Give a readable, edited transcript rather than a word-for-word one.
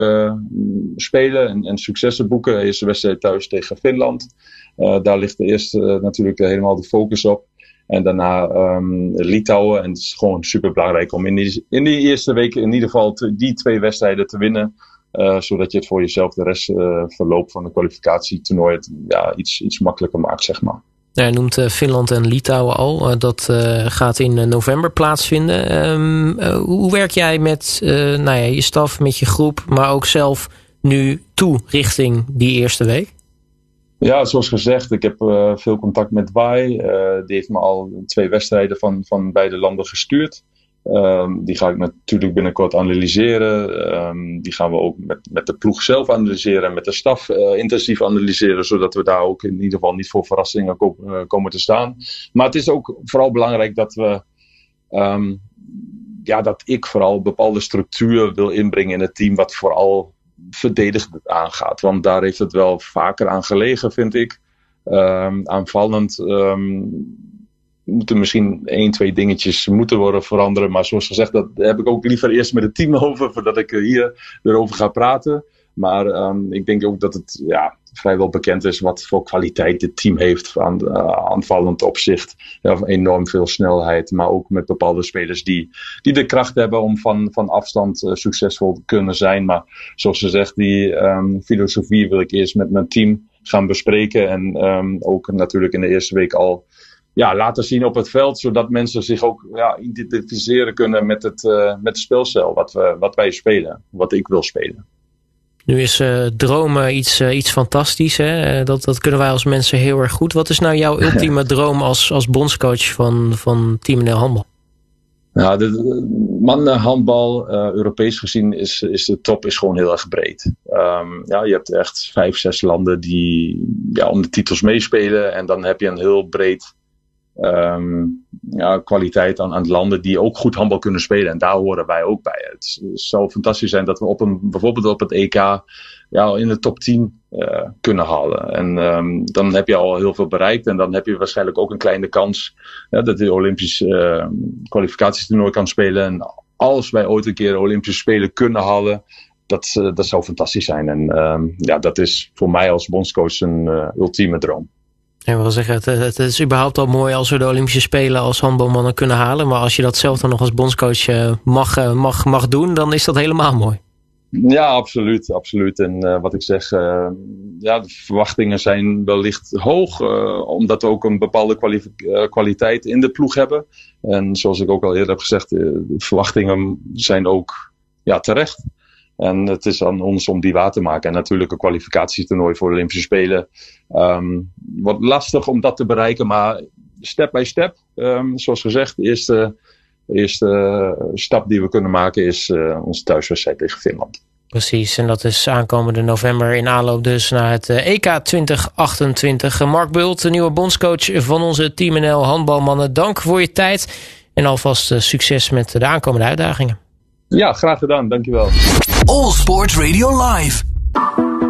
spelen en successen boeken. De eerste wedstrijd thuis tegen Finland. Daar ligt eerst natuurlijk helemaal de focus op. En daarna Litouwen. En het is gewoon super belangrijk om in die eerste week in ieder geval die 2 wedstrijden te winnen. Zodat je het voor jezelf de rest verloop van de kwalificatietoernooi iets makkelijker maakt, zeg maar. Ja, je noemt Finland en Litouwen al. Dat gaat in november plaatsvinden. Hoe werk jij met je staf, met je groep, maar ook zelf nu toe richting die eerste week? Ja, zoals gezegd, ik heb veel contact met Wai. Die heeft me al 2 wedstrijden van beide landen gestuurd. Die ga ik natuurlijk binnenkort analyseren. Die gaan we ook met de ploeg zelf analyseren en met de staf intensief analyseren, zodat we daar ook in ieder geval niet voor verrassingen komen te staan. Maar het is ook vooral belangrijk dat we dat ik vooral bepaalde structuur wil inbrengen in het team, wat vooral verdedigend aangaat. Want daar heeft het wel vaker aan gelegen, vind ik. Aanvallend moeten misschien 1, 2 dingetjes moeten worden veranderen. Maar zoals gezegd, dat heb ik ook liever eerst met het team over, voordat ik hier erover ga praten. Maar ik denk ook dat het vrijwel bekend is wat voor kwaliteit dit team heeft aan aanvallend opzicht. Ja, enorm veel snelheid, maar ook met bepaalde spelers die de kracht hebben om van afstand succesvol te kunnen zijn. Maar zoals gezegd, die filosofie wil ik eerst met mijn team gaan bespreken. En ook natuurlijk in de eerste week al laten zien op het veld, zodat mensen zich ook identificeren kunnen met het speelstijl wat wij spelen, wat ik wil spelen. Nu is dromen iets fantastisch. Hè? Dat kunnen wij als mensen heel erg goed. Wat is nou jouw ultieme droom als bondscoach van Team NL Handbal? Ja, de mannenhandbal, Europees gezien, is de top is gewoon heel erg breed. Je hebt echt 5, 6 landen die om de titels meespelen. En dan heb je een heel breed kwaliteit aan landen die ook goed handbal kunnen spelen. En daar horen wij ook bij. Het zou fantastisch zijn dat we bijvoorbeeld op het EK in de top 10 kunnen halen. En dan heb je al heel veel bereikt. En dan heb je waarschijnlijk ook een kleine kans dat je Olympisch kwalificatietoernooi kan spelen. En als wij ooit een keer Olympische Spelen kunnen halen, dat zou fantastisch zijn. En dat is voor mij als bondscoach een ultieme droom. Ik wil zeggen, het is überhaupt al mooi als we de Olympische Spelen als handbalmannen kunnen halen. Maar als je dat zelf dan nog als bondscoach mag doen, dan is dat helemaal mooi. Ja, absoluut. En wat ik zeg, de verwachtingen zijn wellicht hoog. Omdat we ook een bepaalde kwaliteit in de ploeg hebben. En zoals ik ook al eerder heb gezegd, de verwachtingen zijn ook terecht. En het is aan ons om die waar te maken. En natuurlijk een kwalificatietoernooi voor de Olympische Spelen. Wordt lastig om dat te bereiken. Maar step by step. Zoals gezegd, de eerste stap die we kunnen maken is onze thuiswedstrijd tegen Finland. Precies, en dat is aankomende november in aanloop dus naar het EK 2028. Mark Bult, de nieuwe bondscoach van onze Team NL handbalmannen. Dank voor je tijd en alvast succes met de aankomende uitdagingen. Ja, graag gedaan. Dankjewel. All Sports Radio Live.